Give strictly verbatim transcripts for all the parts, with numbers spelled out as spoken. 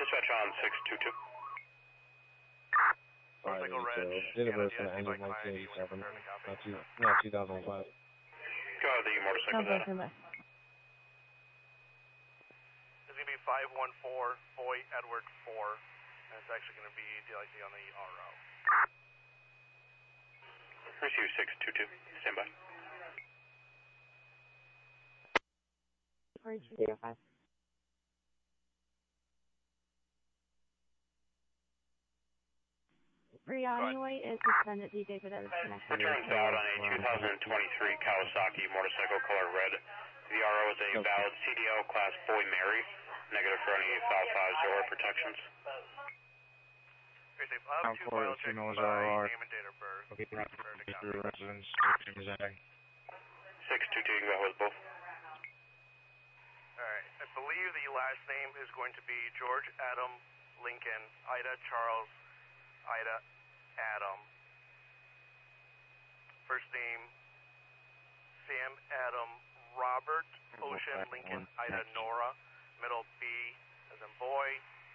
Dispatch on six two two. Motorcycle Red, Date of birth in nineteen eighty-seven, not, two, not two thousand five. Go ahead, the motorcycle data. It's going to be five one four, Boy Edward four, and it's actually going to be D L I C on the R O. Receive six two two, stand by. zero five. Brianna White is suspended D J for that disconnected. Returns valid on a two thousand twenty-three Kawasaki motorcycle color red. The R O is a valid C D L class Boy Mary. Negative for any foul fives or protections. I'll have two file checks by name and date of birth. Okay, residence presenting. six two two, you can go with both. Alright, I believe the last name is going to be George Adam Lincoln, Ida Charles, Ida Adam. First name, Sam Adam Robert Ocean Lincoln, Ida Nora. Middle B as in boy.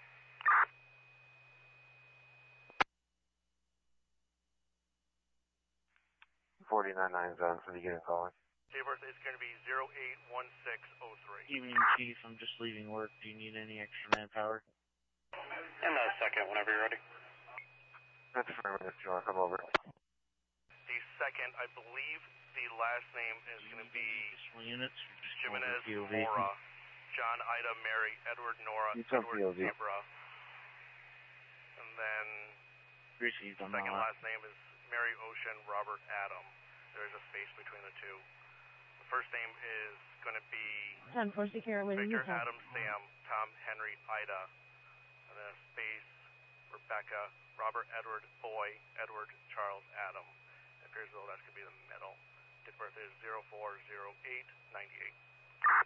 forty-nine nine seven for the unit calling. Date of birth is going to be zero eight one six oh three. Evening, Chief. I'm just leaving work. Do you need any extra manpower? In a second, whenever you're ready. That's affirmative, if you want to come over. The second, I believe the last name is going to be units, Jimenez Mora. John, Ida, Mary, Edward, Nora, Edward, Zebra. And then Received on the second the last name is Mary Ocean Robert Adam. There is a space between the two. The first name is going to be ten four Secure Victor Adam Sam Tom Henry Ida. And then a space Rebecca Robert Edward Boy Edward Charles Adam. It appears as though that's going to be the middle. Date of birth is zero four zero eight ninety-eight.